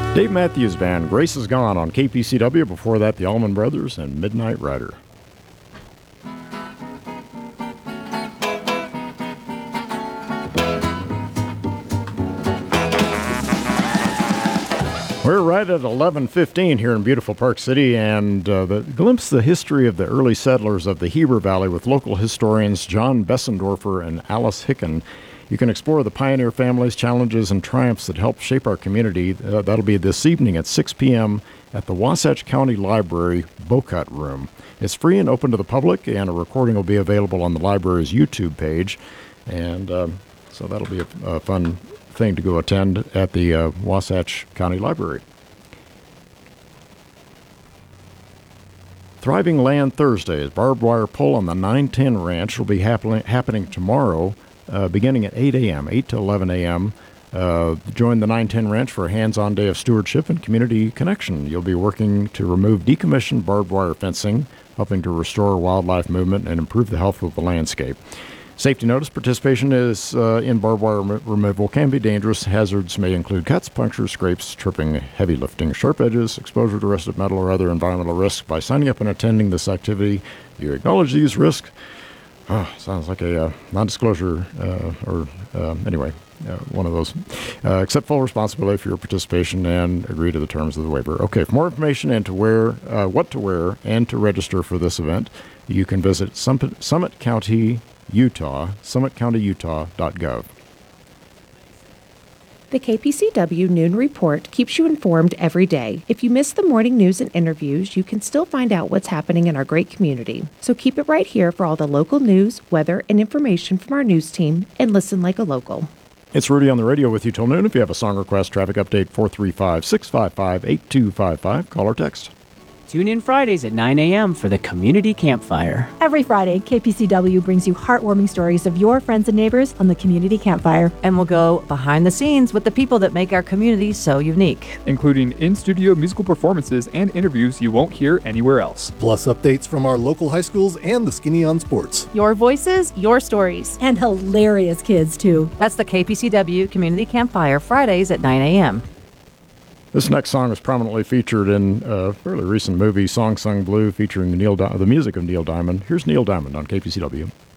Dave Matthews Band, Grace Is Gone on KPCW. Before that, the Allman Brothers and Midnight Rider. We're right at 11:15 here in beautiful Park City, and glimpse the history of the early settlers of the Heber Valley with local historians John Bessendorfer and Alice Hicken. You can explore the pioneer families, challenges, and triumphs that helped shape our community. That'll be this evening at 6 p.m. at the Wasatch County Library Bocut Room. It's free and open to the public, and a recording will be available on the library's YouTube page. And so that'll be a fun thing to go attend at the Wasatch County Library. Thriving Land Thursdays, barbed wire pull on the 910 Ranch will be happening tomorrow, beginning at 8 a.m., 8 to 11 a.m. Join the 910 Ranch for a hands-on day of stewardship and community connection. You'll be working to remove decommissioned barbed wire fencing, helping to restore wildlife movement and improve the health of the landscape. Safety notice: participation in barbed wire removal can be dangerous. Hazards may include cuts, punctures, scrapes, tripping, heavy lifting, sharp edges, exposure to rusted metal, or other environmental risks. By signing up and attending this activity, you acknowledge these risks. Sounds like a non-disclosure, one of those. Accept full responsibility for your participation and agree to the terms of the waiver. Okay, for more information and what to wear and to register for this event, you can visit Summit County, Utah, summitcountyutah.gov. The KPCW Noon Report keeps you informed every day. If you miss the morning news and interviews, you can still find out what's happening in our great community. So keep it right here for all the local news, weather, and information from our news team, and listen like a local. It's Rudy on the radio with you till noon. If you have a song request, traffic update 435-655-8255. Call or text. Tune in Fridays at 9 a.m. for the Community Campfire. Every Friday, KPCW brings you heartwarming stories of your friends and neighbors on the Community Campfire. And we'll go behind the scenes with the people that make our community so unique, including in-studio musical performances and interviews you won't hear anywhere else. Plus updates from our local high schools and the Skinny on Sports. Your voices, your stories. And hilarious kids, too. That's the KPCW Community Campfire, Fridays at 9 a.m. This next song was prominently featured in a fairly recent movie, Song Sung Blue, featuring the music of Neil Diamond. Here's Neil Diamond on KPCW.